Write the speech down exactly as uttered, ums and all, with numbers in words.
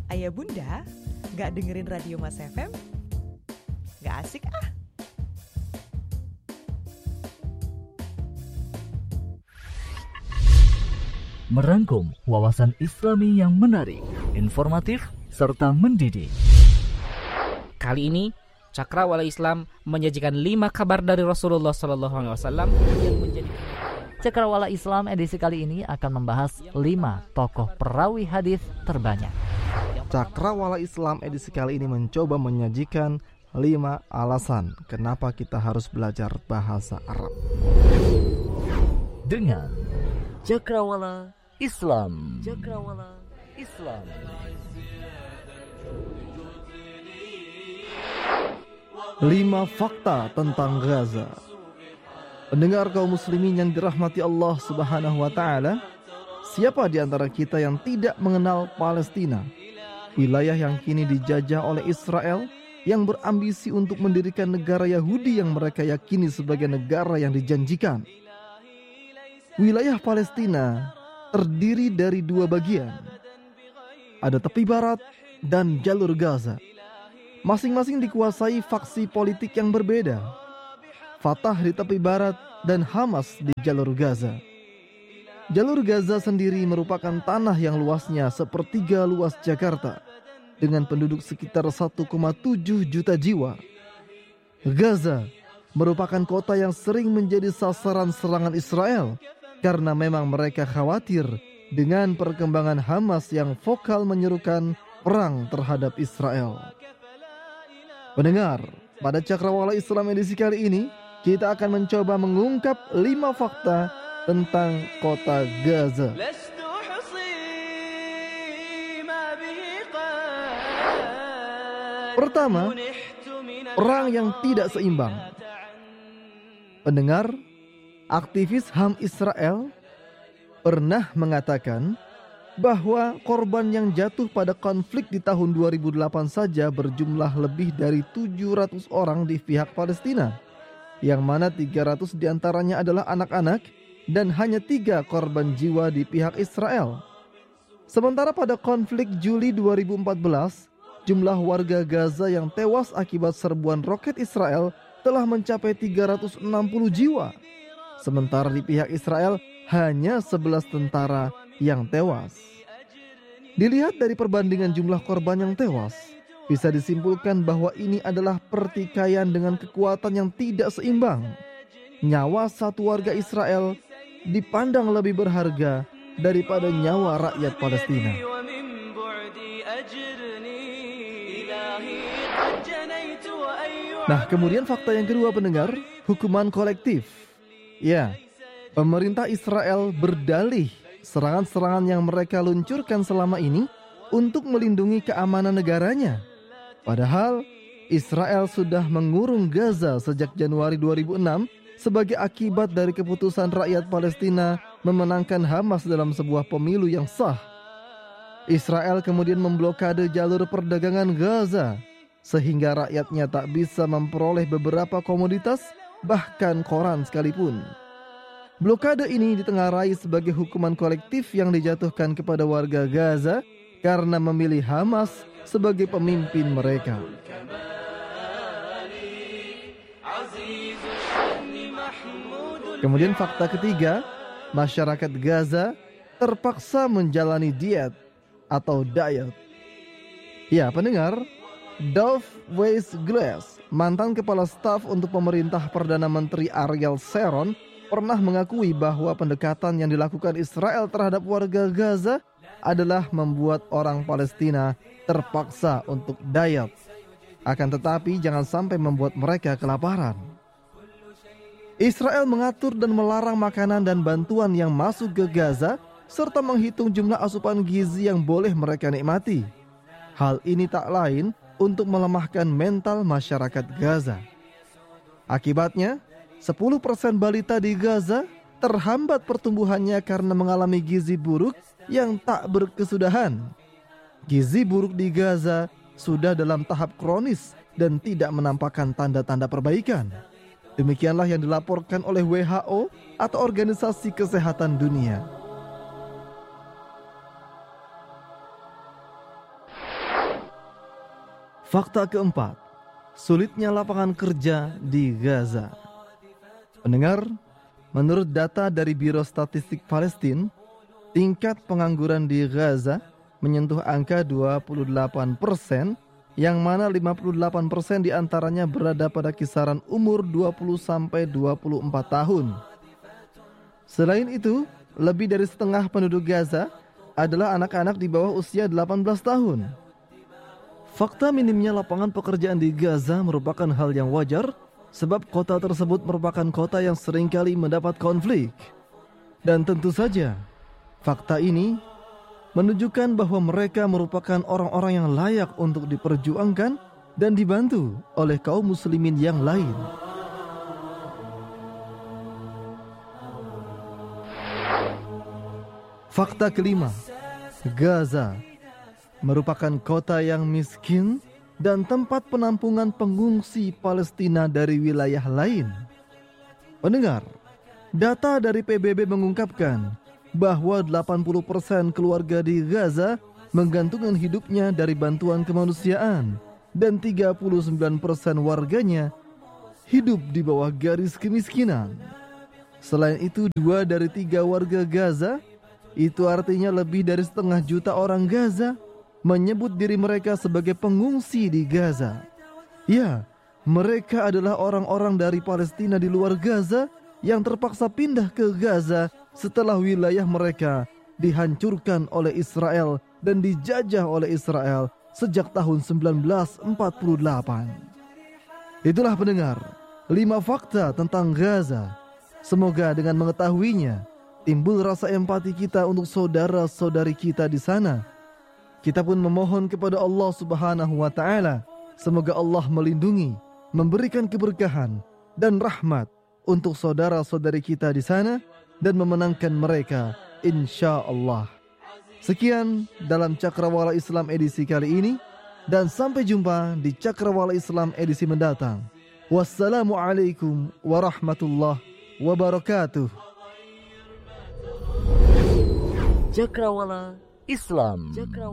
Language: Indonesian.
Ayah bunda, gak dengerin Radio Mas F M? Gak asik ah. Merangkum wawasan Islami yang menarik, informatif, serta mendidik. Kali ini Cakrawala Islam menyajikan lima kabar dari Rasulullah Sallallahu Alaihi Wasallam yang menjadi. Cakrawala Islam edisi kali ini akan membahas lima tokoh perawi hadis terbanyak. Cakrawala Islam edisi kali ini mencoba menyajikan lima alasan kenapa kita harus belajar bahasa Arab. Dengan Cakrawala Islam. Cakrawala Islam. Lima fakta tentang Gaza. Pendengar kaum muslimin yang dirahmati Allah Subhanahu wa taala, siapa di antara kita yang tidak mengenal Palestina? Wilayah yang kini dijajah oleh Israel yang berambisi untuk mendirikan negara Yahudi yang mereka yakini sebagai negara yang dijanjikan. Wilayah Palestina terdiri dari dua bagian. Ada tepi barat dan jalur Gaza. Masing-masing dikuasai faksi politik yang berbeda. Fatah di tepi barat dan Hamas di jalur Gaza. Jalur Gaza sendiri merupakan tanah yang luasnya sepertiga luas Jakarta dengan penduduk sekitar satu koma tujuh juta jiwa. Gaza merupakan kota yang sering menjadi sasaran serangan Israel karena memang mereka khawatir dengan perkembangan Hamas yang vokal menyerukan perang terhadap Israel. Pendengar, pada Cakrawala Islam edisi kali ini kita akan mencoba mengungkap lima fakta tentang kota Gaza. Pertama, perang yang tidak seimbang. Pendengar, aktivis H A M Israel pernah mengatakan bahwa korban yang jatuh pada konflik di tahun dua ribu delapan saja berjumlah lebih dari tujuh ratus orang di pihak Palestina, yang mana tiga ratus diantaranya adalah anak-anak dan hanya tiga korban jiwa di pihak Israel. Sementara pada konflik Juli dua ribu empat belas, jumlah warga Gaza yang tewas akibat serbuan roket Israel telah mencapai tiga ratus enam puluh jiwa. Sementara di pihak Israel hanya sebelas tentara yang tewas. Dilihat dari perbandingan jumlah korban yang tewas, bisa disimpulkan bahwa ini adalah pertikaian dengan kekuatan yang tidak seimbang. Nyawa satu warga Israel dipandang lebih berharga daripada nyawa rakyat Palestina. Nah, kemudian fakta yang kedua, pendengar, hukuman kolektif. Ya, pemerintah Israel berdalih serangan-serangan yang mereka luncurkan selama ini untuk melindungi keamanan negaranya. Padahal Israel sudah mengurung Gaza sejak Januari dua ribu enam sebagai akibat dari keputusan rakyat Palestina memenangkan Hamas dalam sebuah pemilu yang sah. Israel kemudian memblokade jalur perdagangan Gaza sehingga rakyatnya tak bisa memperoleh beberapa komoditas, bahkan koran sekalipun. Blokade ini ditengarai sebagai hukuman kolektif yang dijatuhkan kepada warga Gaza karena memilih Hamas sebagai pemimpin mereka. Kemudian fakta ketiga, masyarakat Gaza terpaksa menjalani diet atau diet. Ya, pendengar, Dov Weisglass, mantan kepala staf untuk pemerintah Perdana Menteri Ariel Sharon, pernah mengakui bahwa pendekatan yang dilakukan Israel terhadap warga Gaza adalah membuat orang Palestina terpaksa untuk diet. Akan tetapi jangan sampai membuat mereka kelaparan. Israel mengatur dan melarang makanan dan bantuan yang masuk ke Gaza serta menghitung jumlah asupan gizi yang boleh mereka nikmati. Hal ini tak lain untuk melemahkan mental masyarakat Gaza. Akibatnya, sepuluh persen balita di Gaza terhambat pertumbuhannya karena mengalami gizi buruk yang tak berkesudahan. Gizi buruk di Gaza sudah dalam tahap kronis dan tidak menampakkan tanda-tanda perbaikan. Demikianlah yang dilaporkan oleh W H O atau Organisasi Kesehatan Dunia. Fakta keempat, sulitnya lapangan kerja di Gaza. Pendengar, menurut data dari Biro Statistik Palestina, tingkat pengangguran di Gaza menyentuh angka dua puluh delapan persen, yang mana lima puluh delapan persen diantaranya berada pada kisaran umur dua puluh sampai dua puluh empat tahun. Selain itu, lebih dari setengah penduduk Gaza adalah anak-anak di bawah usia delapan belas tahun. Fakta minimnya lapangan pekerjaan di Gaza merupakan hal yang wajar, sebab kota tersebut merupakan kota yang seringkali mendapat konflik. Dan tentu saja, fakta ini menunjukkan bahwa mereka merupakan orang-orang yang layak untuk diperjuangkan dan dibantu oleh kaum muslimin yang lain. Fakta kelima, Gaza merupakan kota yang miskin dan tempat penampungan pengungsi Palestina dari wilayah lain. Pendengar, data dari P B B mengungkapkan bahwa delapan puluh persen keluarga di Gaza menggantungkan hidupnya dari bantuan kemanusiaan dan tiga puluh sembilan persen warganya hidup di bawah garis kemiskinan. Selain itu, dua dari tiga warga Gaza, itu artinya lebih dari setengah juta orang Gaza, menyebut diri mereka sebagai pengungsi di Gaza. Ya, mereka adalah orang-orang dari Palestina di luar Gaza yang terpaksa pindah ke Gaza setelah wilayah mereka dihancurkan oleh Israel dan dijajah oleh Israel sejak tahun seribu sembilan ratus empat puluh delapan. Itulah pendengar, lima fakta tentang Gaza. Semoga dengan mengetahuinya timbul rasa empati kita untuk saudara-saudari kita di sana. Kita pun memohon kepada Allah Subhanahu wa taala, semoga Allah melindungi, memberikan keberkahan dan rahmat untuk saudara-saudari kita di sana dan memenangkan mereka insya-Allah. Sekian dalam Cakrawala Islam edisi kali ini, dan sampai jumpa di Cakrawala Islam edisi mendatang. Wassalamualaikum warahmatullahi wabarakatuh. Cakrawala Islam.